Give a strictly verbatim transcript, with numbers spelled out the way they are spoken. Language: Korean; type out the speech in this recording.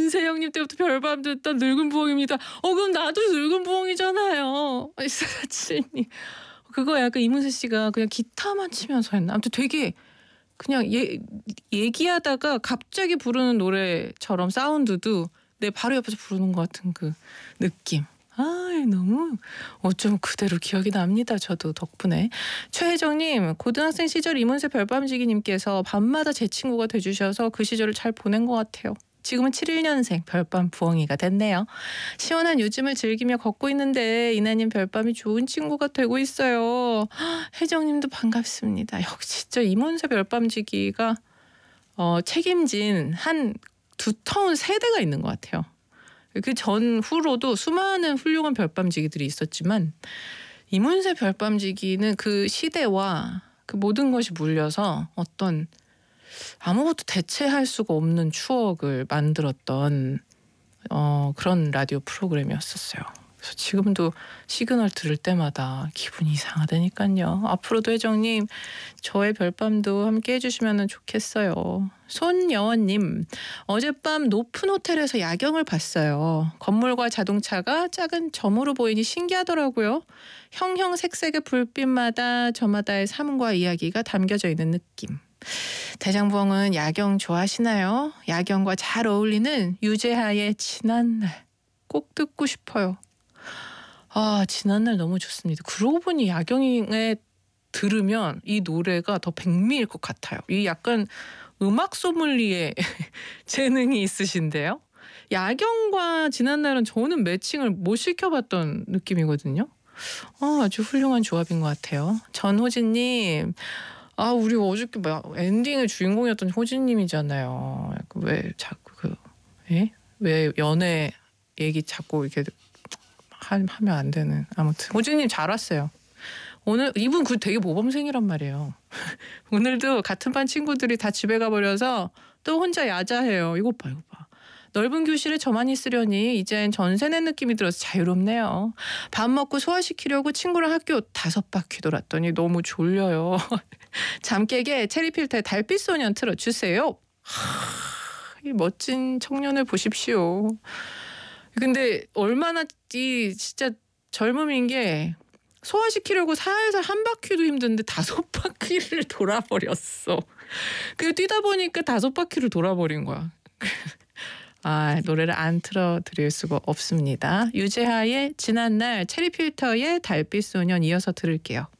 문세영님 때부터 별밤 듣던 늙은 부엉입니다. 어 그럼 나도 늙은 부엉이잖아요. 이사라칠님 그거 약간 이문세 씨가 그냥 기타만 치면서 했나? 아무튼 되게 그냥 예, 얘기하다가 갑자기 부르는 노래처럼 사운드도 내 바로 옆에서 부르는 것 같은 그 느낌. 아 너무 어쩜 그대로 기억이 납니다. 저도 덕분에. 최혜정님 고등학생 시절 이문세 별밤지기님께서 밤마다 제 친구가 돼주셔서 그 시절을 잘 보낸 것 같아요. 지금은 칠십일년생 별밤 부엉이가 됐네요. 시원한 요즘을 즐기며 걷고 있는데 이나님 별밤이 좋은 친구가 되고 있어요. 혜정님도 반갑습니다. 역시 진짜 이문세 별밤지기가 어, 책임진 한 두터운 세대가 있는 것 같아요. 그 전후로도 수많은 훌륭한 별밤지기들이 있었지만 이문세 별밤지기는 그 시대와 그 모든 것이 물려서 어떤 아무것도 대체할 수가 없는 추억을 만들었던 어, 그런 라디오 프로그램이었었어요. 그래서 지금도 시그널 들을 때마다 기분이 이상하다니까요. 앞으로도 혜정님 저의 별밤도 함께 해주시면 좋겠어요. 손여원님 어젯밤 높은 호텔에서 야경을 봤어요. 건물과 자동차가 작은 점으로 보이니 신기하더라고요. 형형색색의 불빛마다 저마다의 삶과 이야기가 담겨져 있는 느낌. 대장부엉은 야경 좋아하시나요? 야경과 잘 어울리는 유재하의 지난날 꼭 듣고 싶어요. 아 지난날 너무 좋습니다. 그러고 보니 야경에 들으면 이 노래가 더 백미일 것 같아요. 이 약간 음악 소믈리에 재능이 있으신데요. 야경과 지난날은 저는 매칭을 못 시켜봤던 느낌이거든요. 아, 아주 훌륭한 조합인 것 같아요. 전호진님 아 우리 어저께 막 엔딩의 주인공이었던 호진님이잖아요. 왜 자꾸 그 예? 왜 연애 얘기 자꾸 이렇게 하, 하면 안 되는. 아무튼 호진님 잘 왔어요. 오늘 이분 그 되게 모범생이란 말이에요. 오늘도 같은 반 친구들이 다 집에 가버려서 또 혼자 야자해요. 이거 봐 이거 봐. 넓은 교실에 저만 있으려니 이젠 전세 낸 느낌이 들어서 자유롭네요. 밥 먹고 소화시키려고 친구랑 학교 다섯 바퀴 돌았더니 너무 졸려요. 잠 깨게 체리필터의 달빛소년 틀어주세요. 하, 이 멋진 청년을 보십시오. 근데 얼마나 이 진짜 젊음인 게 소화시키려고 살살 한 바퀴도 힘든데 다섯 바퀴를 돌아버렸어. 그 뛰다 보니까 다섯 바퀴를 돌아버린 거야. 아 노래를 안 틀어드릴 수가 없습니다. 유재하의 지난날 체리필터의 달빛소년 이어서 들을게요.